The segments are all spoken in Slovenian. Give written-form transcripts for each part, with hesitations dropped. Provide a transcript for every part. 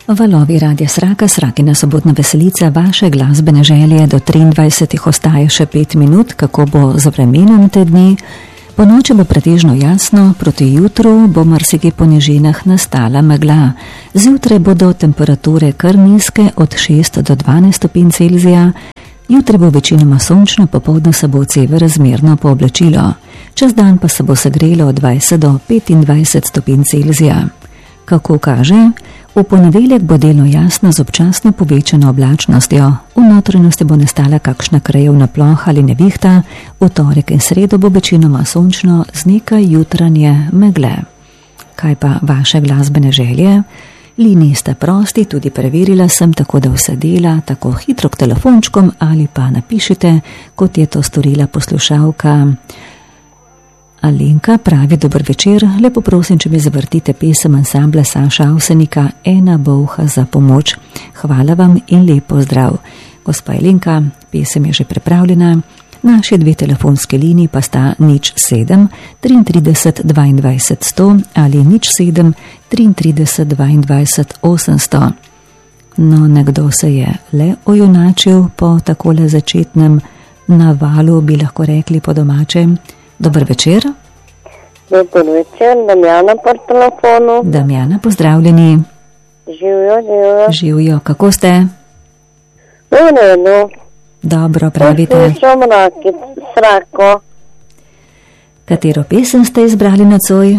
Valovi Radia Sraka, Srakina sobotna veselica, vaše glasbene želje do 23. ostaje še 5 minut, kako bo z vremenom te dni. Po noči bo pretežno jasno, proti jutru bo marsikje po nižinah nastala megla. Zjutraj bodo temperature kar nizke od 6 do 12 stopinj Celzija. Jutri bo večinoma sončno, popoldne se bo severorazmerno pooblačilo. Čez dan pa se bo segrelo od 20 do 25 stopinj Celzija. Kako kaže, v ponedeljek bo delno jasno z občasno povečano oblačnostjo, v notranjosti bo nastala kakšna krajevna ploha ali nevihta, v torek in sredo bo večinoma sončno z nekaj jutranje megle. Kaj pa vaše glasbene želje? Liniji ste prosti, tudi preverila sem, tako da vse dela, tako hitro k telefončkom ali pa napišite, kot je to storila poslušalka Alenka. Pravi: dober večer, lepo prosim, če mi zavrtite pesem ansambla Saša Avsenika Ena bolha za pomoč. Hvala vam in lepo zdrav. Gospa Alenka, pesem je že pripravljena. Naši dve telefonske liniji pa sta 07 33 22 100 ali 07 33 22 800. No, nekdo se je le ojunačil po takole začetnem navalu, bi lahko rekli po domačem. Dober večer. Dober večer, Damjana po telefonu. Damjana, pozdravljeni. Živijo. Živijo, kako ste? V redu. Dobro, pravite. Poslušam Rakic Srako. Katero pesem ste izbrali nocoj?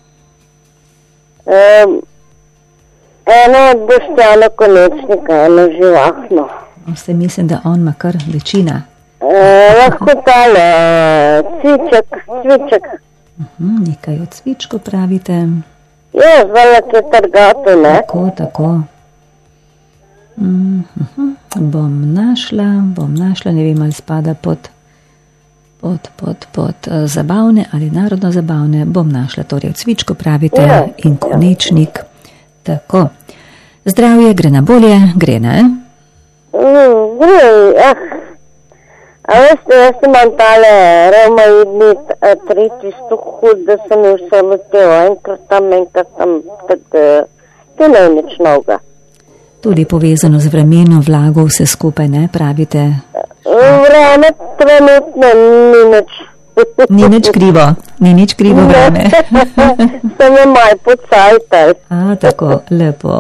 Eno od Boštjana Konečnika, eno živahno. Se mislim, da on ima kar večina. Lahko tale, cviček. Nekaj od cvičko pravite. Ja, zvala te trgato, ne? Tako. Bom našla, ne vem, ali spada pod zabavne ali narodno zabavne. Bom našla, torej od cvičko pravite, ja, in Konečnik. Tako. Zdravje, gre na bolje, gre, ne? A veste, jaz imam tale reumaidni artritis, tako hud, da sem mi vse letel, enkrat tam, to ne je nič novega. Tudi povezano z vremenom, vlago, vse skupaj, ne, pravite? Vreme trenutno ni nič krivo vreme. Sem je maj pocajtaj. Tako, lepo.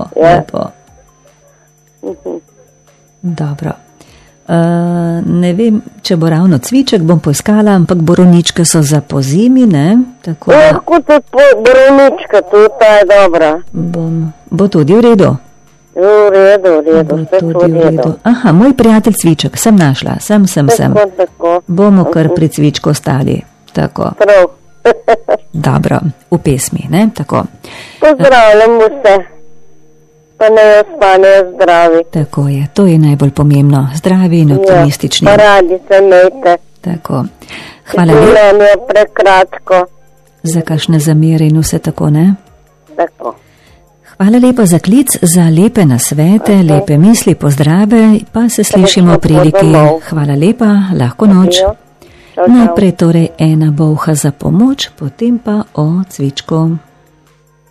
Dobro. Ne vem, če bo ravno cviček, bom poiskala, ampak borovničke so za pozimi, ne? Tako. Lahko tudi borovnička, tudi ta je dobra. Bo tudi v redu? V redu. Aha, moj prijatelj cviček, sem našla, sem. Tako. Bomo kar pri cvičku ostali. Tako. Prav. Dobro, v pesmi, ne? Tako. Pozdravljam vse. Pa ne ostanejo zdravi. Tako je, to je najbolj pomembno. Zdravi in optimistični. Pa radi se imejte. Tako. Hvala lepa. Življenje je prekratko. Za kakšne zamere in vse tako, ne? Tako. Hvala lepa za klic, za lepe nasvete, lepe misli, pozdrave, pa se slišimo v priliki. Hvala lepa, lahko noč. Najprej torej Ena bolha za pomoč, potem pa o cvičku.